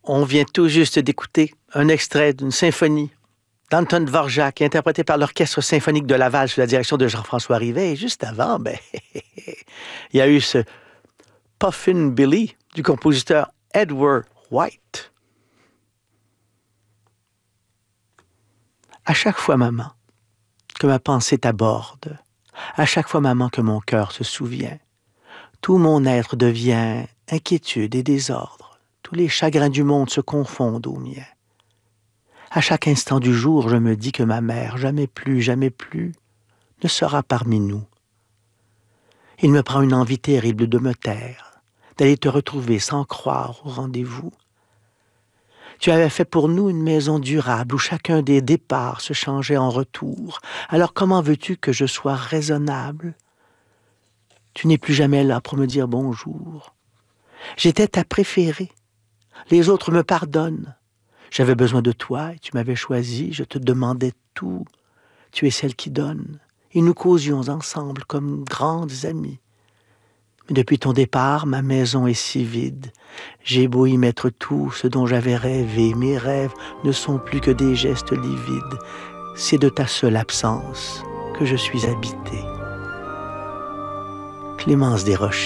On vient tout juste d'écouter un extrait d'une symphonie d'Anton Dvorak, interprétée par l'Orchestre symphonique de Laval sous la direction de Jean-François Rivet. Et juste avant, il y a eu ce Puffin Billy du compositeur Edward White. À chaque fois, maman, que ma pensée t'aborde, à chaque fois, maman, que mon cœur se souvient, tout mon être devient inquiétude et désordre. Tous les chagrins du monde se confondent aux miens. À chaque instant du jour, je me dis que ma mère, jamais plus, ne sera parmi nous. Il me prend une envie terrible de me taire, d'aller te retrouver sans croire au rendez-vous. Tu avais fait pour nous une maison durable où chacun des départs se changeait en retour. Alors comment veux-tu que je sois raisonnable? Tu n'es plus jamais là pour me dire bonjour. J'étais ta préférée. Les autres me pardonnent. J'avais besoin de toi et tu m'avais choisi. Je te demandais tout. Tu es celle qui donne. Et nous causions ensemble comme grandes amies. Mais depuis ton départ, ma maison est si vide. J'ai beau y mettre tout ce dont j'avais rêvé. Mes rêves ne sont plus que des gestes livides. C'est de ta seule absence que je suis habité. Clémence Desrochers.